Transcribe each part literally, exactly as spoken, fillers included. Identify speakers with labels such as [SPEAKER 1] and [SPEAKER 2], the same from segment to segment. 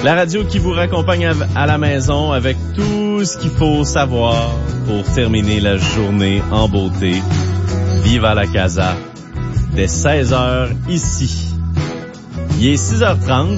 [SPEAKER 1] La radio qui vous raccompagne à la maison avec tout ce qu'il faut savoir pour terminer la journée en beauté. Viva la Casa, dès seize heures ici. Il est six heures trente.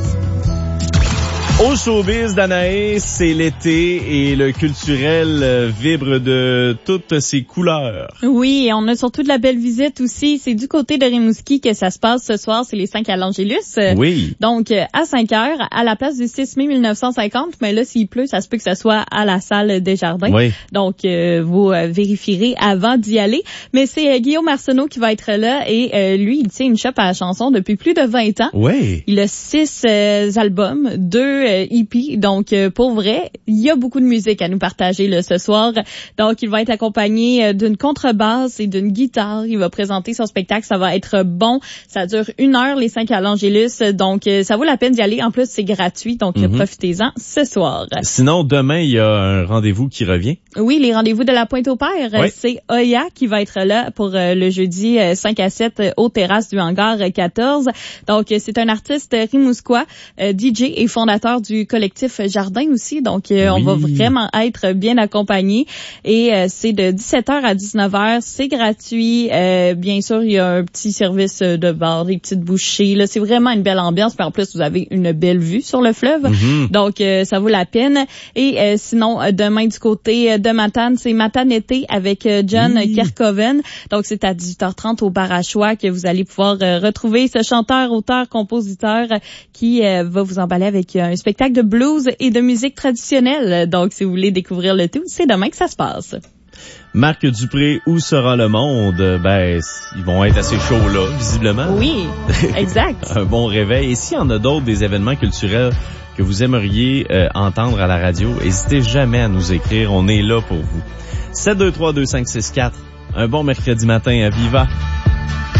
[SPEAKER 1] Au showbiz d'Anaïs, c'est l'été et le culturel vibre de toutes ses couleurs.
[SPEAKER 2] Oui, et on a surtout de la belle visite aussi. C'est du côté de Rimouski que ça se passe ce soir. C'est les cinq à l'Angélus.
[SPEAKER 1] Oui.
[SPEAKER 2] Donc, à cinq heures, à la place du six mai mille neuf cent cinquante. Mais là, s'il pleut, ça se peut que ça soit à la salle des Jardins.
[SPEAKER 1] Oui.
[SPEAKER 2] Donc, euh, vous euh, vérifierez avant d'y aller. Mais c'est euh, Guillaume Arsenault qui va être là. Et euh, lui, il tient une shop à la chanson depuis plus de vingt ans.
[SPEAKER 1] Oui.
[SPEAKER 2] Il a six euh, albums, deux E P. Donc, euh, pour vrai, il y a beaucoup de musique à nous partager là, ce soir. Donc, il va être accompagné euh, d'une contrebasse et d'une guitare. Il va présenter son spectacle. Ça va être bon. Ça dure une heure, les cinq à l'Angélus. Donc, euh, ça vaut la peine d'y aller. En plus, c'est gratuit. Donc, mm-hmm. profitez-en ce soir.
[SPEAKER 1] Sinon, demain, il y a un rendez-vous qui revient.
[SPEAKER 2] Oui, les rendez-vous de la Pointe-au-Père. Oui. C'est Oya qui va être là pour euh, le jeudi euh, cinq à sept euh, aux terrasses du hangar quatorze. Donc, euh, c'est un artiste rimousquois, euh, D J et fondateur du collectif Jardin aussi. Donc, euh, oui. on va vraiment être bien accompagnés. Et euh, c'est de dix-sept heures à dix-neuf heures. C'est gratuit. Euh, bien sûr, il y a un petit service de bar, des petites bouchées. Là, c'est vraiment une belle ambiance. Puis en plus, vous avez une belle vue sur le fleuve. Mm-hmm. Donc, euh, ça vaut la peine. Et euh, sinon, demain du côté de Matane, c'est Matane été avec John oui. Kerkoven. Donc, c'est à dix-huit heures trente au bar à choix que vous allez pouvoir euh, retrouver ce chanteur, auteur, compositeur qui euh, va vous emballer avec un spectacle de blues et de musique traditionnelle. Donc, si vous voulez découvrir le tout, c'est demain que ça se passe.
[SPEAKER 1] Marc Dupré, où sera le monde? Ben, ils vont être assez chauds là, visiblement.
[SPEAKER 2] Oui, exact.
[SPEAKER 1] Un bon réveil. Et s'il y en a d'autres, des événements culturels que vous aimeriez euh, entendre à la radio, n'hésitez jamais à nous écrire. On est là pour vous. sept deux trois deux cinq six quatre. Un bon mercredi matin à Viva.